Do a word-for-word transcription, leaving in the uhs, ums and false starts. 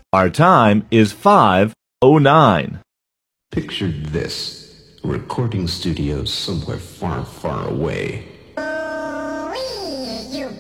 Our time is five oh nine. Picture this. A recording studio somewhere far, far away.